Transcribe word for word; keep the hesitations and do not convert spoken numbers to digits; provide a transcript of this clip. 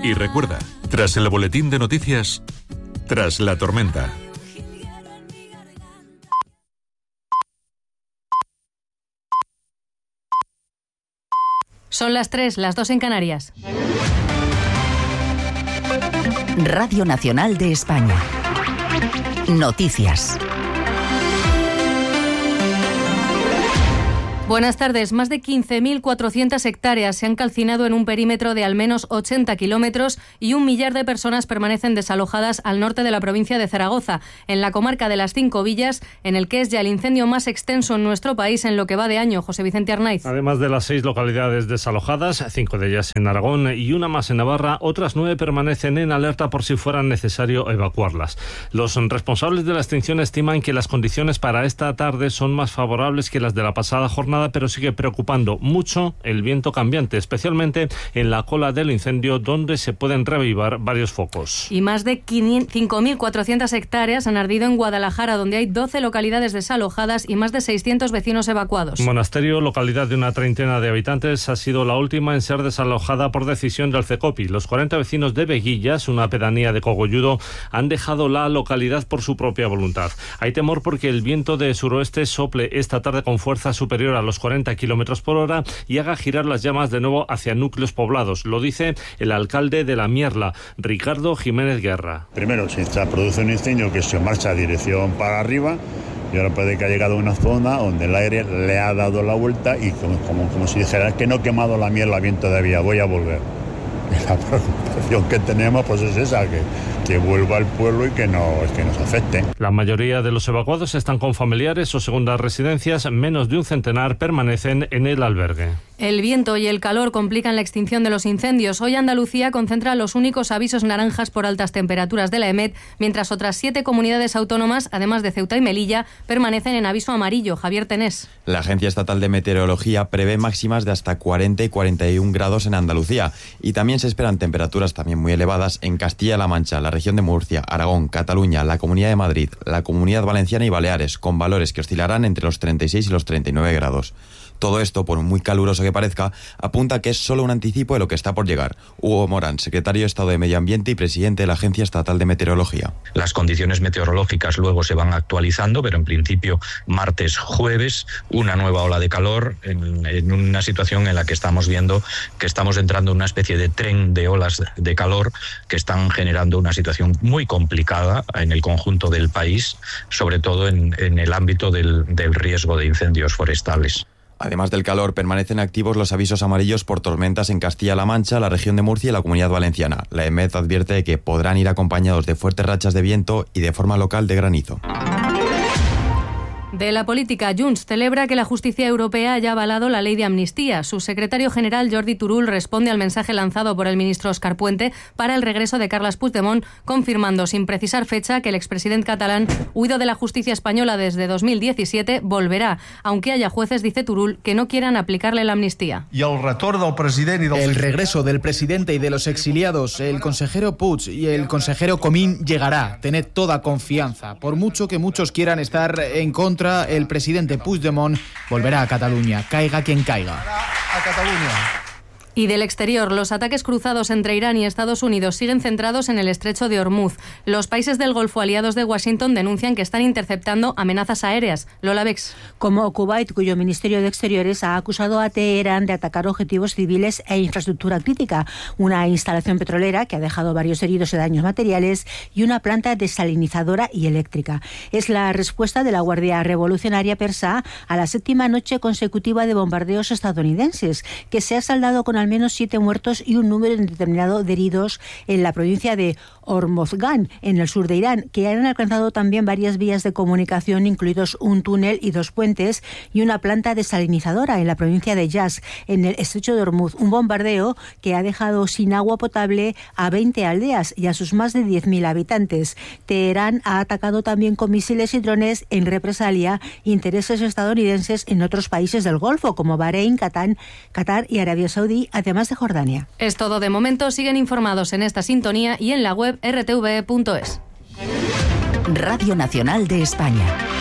Y recuerda, tras el boletín de noticias, tras la tormenta. Son las tres, las dos en Canarias. Radio Nacional de España. Noticias. Buenas tardes. Más de quince mil cuatrocientas hectáreas se han calcinado en un perímetro de al menos ochenta kilómetros y un millar de personas permanecen desalojadas al norte de la provincia de Zaragoza, en la comarca de las Cinco Villas, en el que es ya el incendio más extenso en nuestro país en lo que va de año. José Vicente Arnaiz. Además de las seis localidades desalojadas, cinco de ellas en Aragón y una más en Navarra, otras nueve permanecen en alerta por si fuera necesario evacuarlas. Los responsables de la extinción estiman que las condiciones para esta tarde son más favorables que las de la pasada jornada, pero sigue preocupando mucho el viento cambiante, especialmente en la cola del incendio, donde se pueden reavivar varios focos. Y más de cinco mil cuatrocientas hectáreas han ardido en Guadalajara, donde hay doce localidades desalojadas y más de seiscientos vecinos evacuados. Monasterio, localidad de una treintena de habitantes, ha sido la última en ser desalojada por decisión del CECOPI. Los cuarenta vecinos de Veguillas, una pedanía de Cogolludo, han dejado la localidad por su propia voluntad. Hay temor porque el viento de suroeste sople esta tarde con fuerza superior a los cuarenta kilómetros por hora y haga girar las llamas de nuevo hacia núcleos poblados. Lo dice el alcalde de La Mierla, Ricardo Jiménez Guerra. Primero se produce un incendio que se marcha a dirección para arriba y ahora puede que ha llegado a una zona donde el aire le ha dado la vuelta y como, como, como si dijera que no he quemado La Mierla bien todavía, voy a volver. La preocupación que tenemos pues es esa, que, que vuelva al pueblo y que, no, que nos afecte. La mayoría de los evacuados están con familiares o segundas residencias, menos de un centenar permanecen en el albergue. El viento y el calor complican la extinción de los incendios. Hoy Andalucía concentra los únicos avisos naranjas por altas temperaturas de la EMET, mientras otras siete comunidades autónomas, además de Ceuta y Melilla, permanecen en aviso amarillo. Javier Tenés. La Agencia Estatal de Meteorología prevé máximas de hasta cuarenta y cuarenta y un grados en Andalucía y también se esperan temperaturas también muy elevadas en Castilla-La Mancha, la región de Murcia, Aragón, Cataluña, la Comunidad de Madrid, la Comunidad Valenciana y Baleares, con valores que oscilarán entre los treinta y seis y los treinta y nueve grados. Todo esto, por muy caluroso que parezca, apunta que es solo un anticipo de lo que está por llegar. Hugo Morán, secretario de Estado de Medio Ambiente y presidente de la Agencia Estatal de Meteorología. Las condiciones meteorológicas luego se van actualizando, pero en principio martes, jueves, una nueva ola de calor en, en una situación en la que estamos viendo que estamos entrando en una especie de tren de olas de calor que están generando una situación muy complicada en el conjunto del país, sobre todo en, en el ámbito del, del riesgo de incendios forestales. Además del calor, permanecen activos los avisos amarillos por tormentas en Castilla-La Mancha, la región de Murcia y la Comunidad Valenciana. La EMET advierte de que podrán ir acompañados de fuertes rachas de viento y de forma local de granizo. De la política, Junts celebra que la justicia europea haya avalado la ley de amnistía. Su secretario general, Jordi Turull, responde al mensaje lanzado por el ministro Óscar Puente para el regreso de Carles Puigdemont, confirmando sin precisar fecha que el expresidente catalán, huido de la justicia española desde dos mil diecisiete, volverá, aunque haya jueces, dice Turull, que no quieran aplicarle la amnistía. Y el retorno del presidente y del... El regreso del presidente y de los exiliados, el consejero Puig y el consejero Comín llegará. Tened toda confianza. Por mucho que muchos quieran estar en contra, el presidente Puigdemont volverá a Cataluña, caiga quien caiga. A Cataluña. Y del exterior, los ataques cruzados entre Irán y Estados Unidos siguen centrados en el estrecho de Hormuz. Los países del Golfo aliados de Washington denuncian que están interceptando amenazas aéreas. Lola Bex. Como Kuwait, cuyo Ministerio de Exteriores ha acusado a Teherán de atacar objetivos civiles e infraestructura crítica, una instalación petrolera que ha dejado varios heridos y daños materiales y una planta desalinizadora y eléctrica. Es la respuesta de la Guardia Revolucionaria Persa a la séptima noche consecutiva de bombardeos estadounidenses, que se ha saldado con al menos siete muertos y un número indeterminado de heridos en la provincia de Hormozgan, en el sur de Irán, que han alcanzado también varias vías de comunicación, incluidos un túnel y dos puentes, y una planta desalinizadora en la provincia de Yas, en el estrecho de Hormuz. Un bombardeo que ha dejado sin agua potable a veinte aldeas y a sus más de diez mil habitantes. Teherán ha atacado también con misiles y drones en represalia intereses estadounidenses en otros países del Golfo, como Bahrein, Qatar, Qatar y Arabia Saudí, además de Jordania. Es todo de momento. Siguen informados en esta sintonía y en la web erre te ve punto es. Radio Nacional de España.